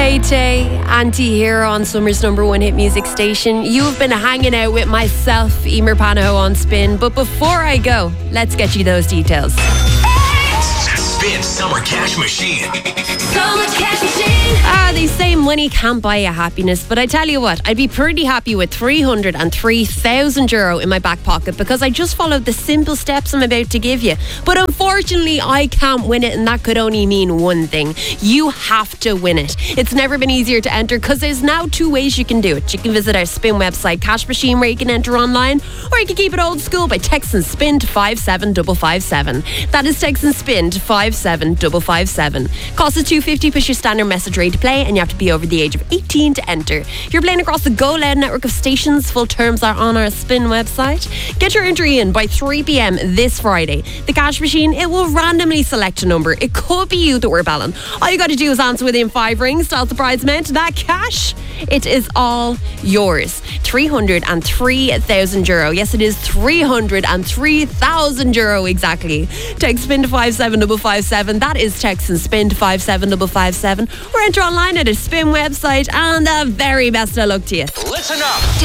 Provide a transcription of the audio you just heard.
Tay, Anti-Hero on Summer's #1 hit music station. You've been hanging out with myself, Emer Panaho on Spin. But before I go, let's get you those details. Spin Summer Cash Machine. Summer Cash Machine. They say money can't buy you happiness, but I tell you what, I'd be pretty happy with €303,000 in my back pocket because I just followed the simple steps I'm about to give you. But unfortunately, I can't win it, and that could only mean one thing. You have to win it. It's never been easier to enter because there's now two ways you can do it. You can visit our Spin website, Cash Machine, where you can enter online, or you can keep it old school by texting SPIN to 57557. That is texting SPIN to 57557. Cost is $2.50 plus your standard message rate to play, and you have to be over the age of 18 to enter. You're playing across the Go Loud network of stations. Full terms are on our Spin website. Get your entry in by 3 p.m. this Friday. The Cash Machine, it will randomly select a number. It could be you that we're belling. All you got to do is answer within 5 rings. That's the prize meant. That cash, it is all yours. €303,000. Yes, it is €303,000 exactly. Text SPIN to 57557. That is text and SPIN to 57557. Or enter online at a Spin website. And the very best of luck to you. Listen up.